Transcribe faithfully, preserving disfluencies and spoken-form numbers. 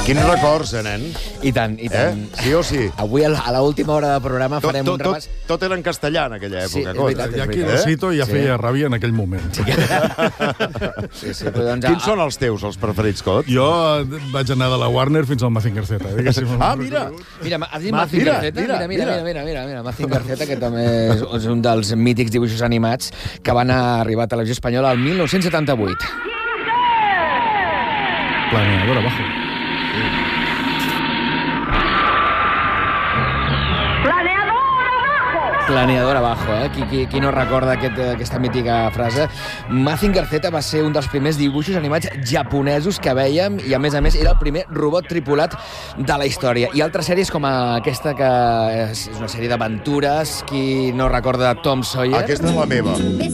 Quins records, eh, nen? I tant, i tant. Eh? Sí o sí? Avui, a l'última hora del programa, Tot, farem tot, un repàs... tot, tot era en castellà en aquella Sí, època. és cosa. veritat, I és aquí veritat. el cito ja Sí. feia ràbia en aquell moment. Sí, que... sí, sí, però doncs... Quins són els teus, els preferits, Cot? Jo vaig anar de la Warner fins al Mazinger Z. Ah, mira! Mira, has dit Ma- Mazinger mira, Z? mira, Mira, mira, mira. mira, mira, mira, mira. Mazinger Z, que també és, és un dels mítics dibuixos animats que van arribar a Televisió Espanyola el mil nou-cents setanta-vuit. Planeador abajo. Planeador abajo, eh? Qui, qui, qui no recorda aquest, aquesta mítica frase? Mazinger Z va ser un dels primers dibuixos animats japonesos que vèiem i, a més a més, era el primer robot tripulat de la història. I altres sèries com aquesta, que és una sèrie d'aventures, qui no recorda Tom Sawyer? Aquesta és la meva.